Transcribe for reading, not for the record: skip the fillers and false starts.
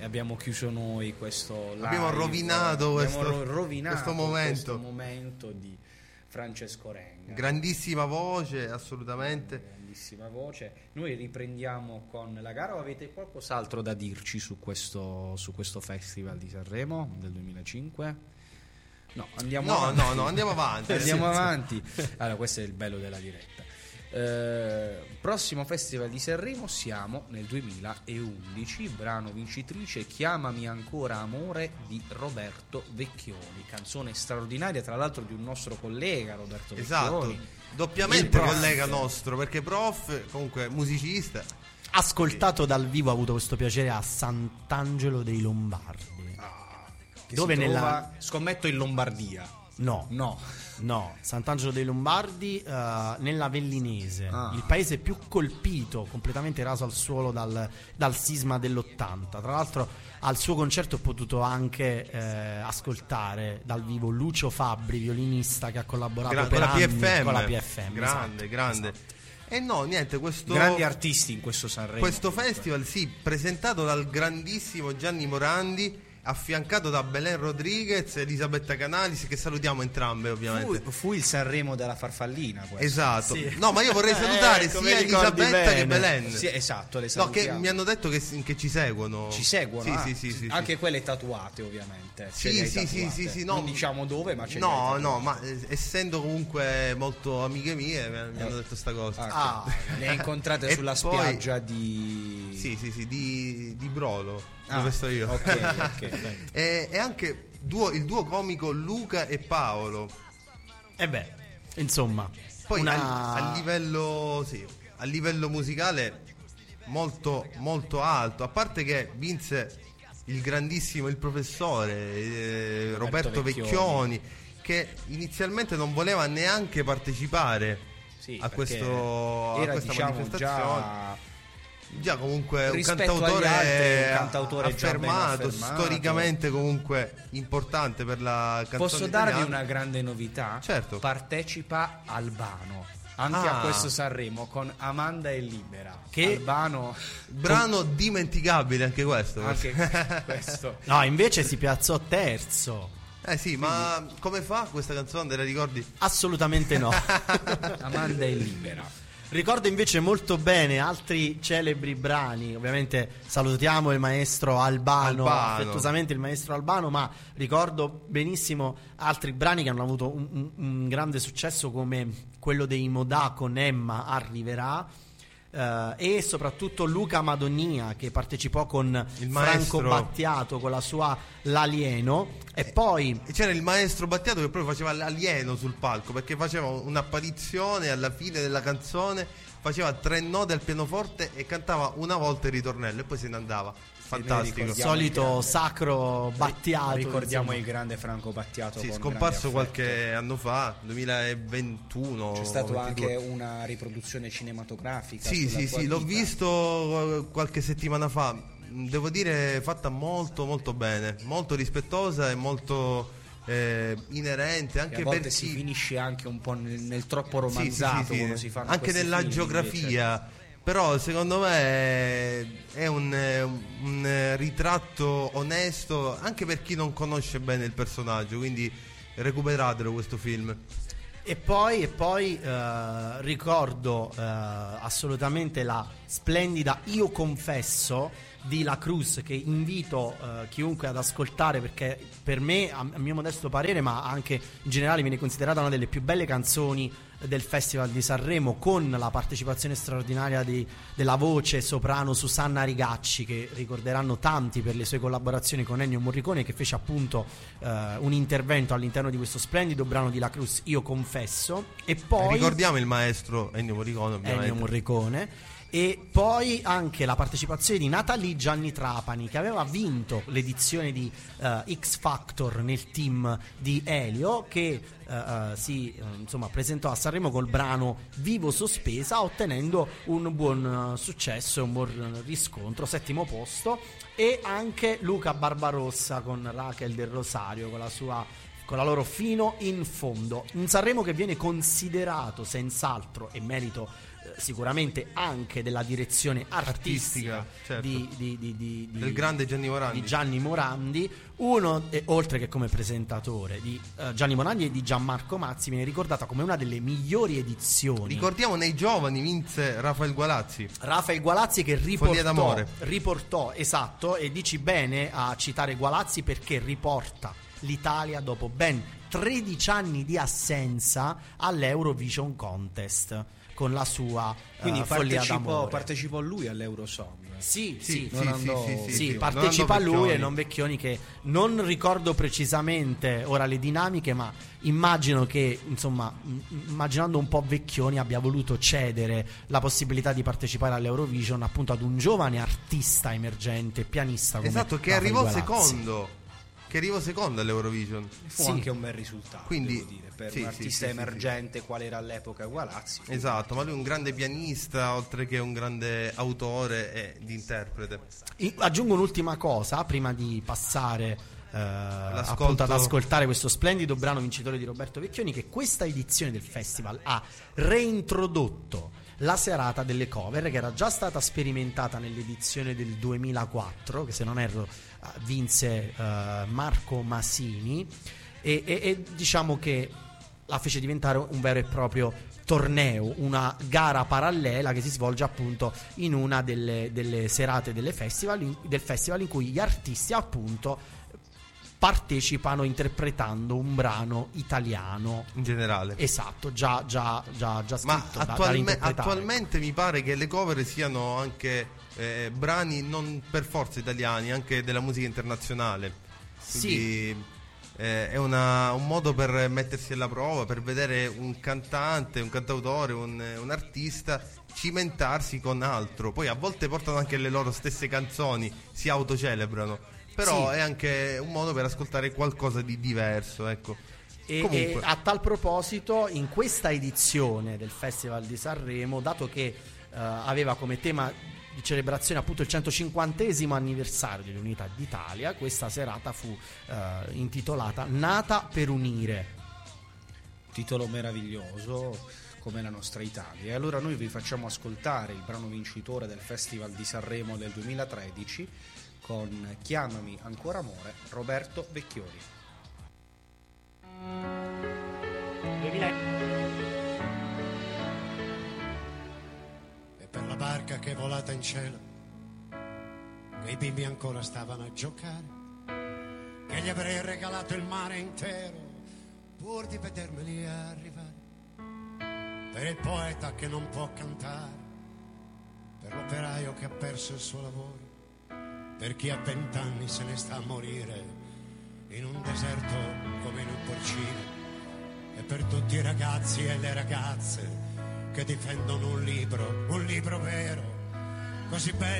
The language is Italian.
abbiamo chiuso noi questo live, abbiamo rovinato questo momento di Francesco Renga. Grandissima voce, assolutamente. Grandissima voce. Noi riprendiamo con la gara, o avete qualcos'altro da dirci su questo Festival di Sanremo del 2005? No, andiamo avanti. Andiamo avanti. Andiamo avanti. Allora, questo è il bello della diretta. Prossimo Festival di Sanremo, siamo nel 2011, brano vincitrice Chiamami ancora amore di Roberto Vecchioni, canzone straordinaria tra l'altro di un nostro collega Roberto Vecchioni. Esatto, doppiamente collega nostro, perché prof, comunque musicista. Ascoltato dal vivo, ha avuto questo piacere a Sant'Angelo dei Lombardi, dove scommetto in Lombardia. No, Sant'Angelo dei Lombardi, nell'Avellinese, il paese più colpito, completamente raso al suolo dal sisma dell'80. Tra l'altro al suo concerto ho potuto anche ascoltare dal vivo Lucio Fabbri, violinista che ha collaborato per anni con la PFM. Grande. E niente, grandi artisti in questo Sanremo. Questo festival, presentato dal grandissimo Gianni Morandi, affiancato da Belen Rodriguez e Elisabetta Canalis, che salutiamo entrambe ovviamente. Fu il Sanremo della farfallina questo. Esatto, sì. No, ma io vorrei salutare sia Elisabetta che Belen. Sì, esatto, le salutiamo. No, che mi hanno detto che ci seguono. Ci seguono? Sì. Anche quelle tatuate ovviamente. Sì, no. Non diciamo dove, ma ce No, ma essendo comunque molto amiche mie mi hanno detto sta cosa. Le incontrate sulla spiaggia di... Sì, di Brolo. Dove sto io. Ok. E anche il duo comico Luca e Paolo. Insomma, poi a livello musicale molto molto alto, a parte che vinse il professore Roberto Vecchioni, che inizialmente non voleva neanche partecipare a questa manifestazione. Già comunque un cantautore affermato, storicamente comunque importante per la canzone Posso italiana. darvi una grande novità? Certo. Partecipa Albano anche a questo Sanremo con Amanda e Libera. Brano dimenticabile anche questo. No, invece si piazzò terzo. Ma come fa questa canzone, te la ricordi? Assolutamente no. Amanda e Libera. Ricordo invece molto bene altri celebri brani. Ovviamente salutiamo il maestro Albano, affettuosamente il maestro Albano, ma ricordo benissimo altri brani che hanno avuto un grande successo, come quello dei Modà con Emma Arriverà, e soprattutto Luca Madonia, che partecipò con Franco Battiato con la sua L'Alieno. E poi c'era il maestro Battiato che proprio faceva l'alieno sul palco, perché faceva un'apparizione alla fine della canzone, faceva 3 note al pianoforte e cantava una volta il ritornello e poi se ne andava. Fantastico. Solito sacro Battiato. Ricordiamo il grande Franco Battiato, scomparso qualche anno fa, 2021. C'è stato anche una riproduzione cinematografica. Sì, l'ho visto qualche settimana fa. Devo dire fatta molto molto bene, molto rispettosa e molto inerente, anche a volte per si finisce anche un po' nel troppo romanzato, quando si fanno anche nella geografia invece. Però secondo me è un ritratto onesto anche per chi non conosce bene il personaggio, quindi recuperatelo questo film. E poi ricordo assolutamente la splendida Io confesso di La Cruz, che invito chiunque ad ascoltare, perché per me, a mio modesto parere, ma anche in generale, viene considerata una delle più belle canzoni del Festival di Sanremo, con la partecipazione straordinaria della voce soprano Susanna Rigacci, che ricorderanno tanti per le sue collaborazioni con Ennio Morricone, che fece appunto un intervento all'interno di questo splendido brano di La Cruz, Io confesso. E poi ricordiamo il maestro Ennio Morricone, ovviamente. Ennio Morricone. E poi anche la partecipazione di Natalie Gianni Trapani, che aveva vinto l'edizione di X Factor nel team di Elio, che si presentò a Sanremo col brano Vivo Sospesa, ottenendo un buon successo e un buon riscontro, 7° posto. E anche Luca Barbarossa con Raquel del Rosario, con la loro Fino in fondo. Un Sanremo che viene considerato senz'altro, e merito sicuramente anche della direzione artistica certo. del grande Gianni Morandi. Di Gianni Morandi. Oltre che come presentatore di Gianni Morandi e di Gianmarco Mazzi, viene ricordata come una delle migliori edizioni. Ricordiamo, nei giovani vinse Rafael Gualazzi che riportò, esatto, e dici bene a citare Gualazzi, perché riporta l'Italia dopo ben 13 anni di assenza all'Eurovision Contest con la sua quindi Follia d'amore. Partecipò lui all'Eurosong. Sì, partecipa lui e non Vecchioni, che non ricordo precisamente ora le dinamiche, ma immagino che, insomma, immaginando un po' Vecchioni, abbia voluto cedere la possibilità di partecipare all'Eurovision appunto ad un giovane artista emergente, pianista come esatto, che Rafael arrivò Gualazzi. secondo all'Eurovision. Fu anche un bel risultato, quindi, devo dire, per un artista emergente quale era all'epoca Gualazzi. Esatto, ma lui è un grande pianista, oltre che un grande autore ed interprete. Aggiungo un'ultima cosa prima di passare appunto ad ascoltare questo splendido brano vincitore di Roberto Vecchioni, che questa edizione del festival ha reintrodotto la serata delle cover, che era già stata sperimentata nell'edizione del 2004, che se non erro vinse Marco Masini, e diciamo che la fece diventare un vero e proprio torneo, una gara parallela che si svolge appunto in una delle serate del festival in cui gli artisti appunto partecipano interpretando un brano italiano in generale. Esatto, già scritto. Ma attualmente mi pare che le cover siano anche brani non per forza italiani, anche della musica internazionale. Quindi, sì. È un modo per mettersi alla prova, per vedere un cantante, un cantautore, un artista cimentarsi con altro. Poi a volte portano anche le loro stesse canzoni, si autocelebrano, però è anche un modo per ascoltare qualcosa di diverso, ecco. E a tal proposito, in questa edizione del Festival di Sanremo, dato che aveva come tema di celebrazione appunto il 150° anniversario dell'Unità d'Italia, questa serata fu intitolata Nata per unire. Titolo meraviglioso, come la nostra Italia. E allora noi vi facciamo ascoltare il brano vincitore del Festival di Sanremo del 2013 con Chiamami ancora amore, Roberto Vecchioni. E per la barca che è volata in cielo, che i bimbi ancora stavano a giocare, che gli avrei regalato il mare intero pur di vedermeli arrivare, per il poeta che non può cantare, per l'operaio che ha perso il suo lavoro, per chi a 20 anni se ne sta a morire in un deserto come in un porcino, e per tutti i ragazzi e le ragazze che difendono un libro vero, così bello.